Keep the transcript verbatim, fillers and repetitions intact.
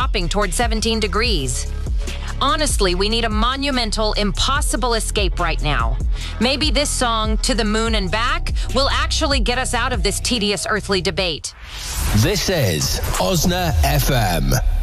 dropping toward seventeen degrees. Honestly, we need a monumental, impossible escape right now. Maybe this song, To the Moon and Back, will actually get us out of this tedious earthly debate. This is Osna F M.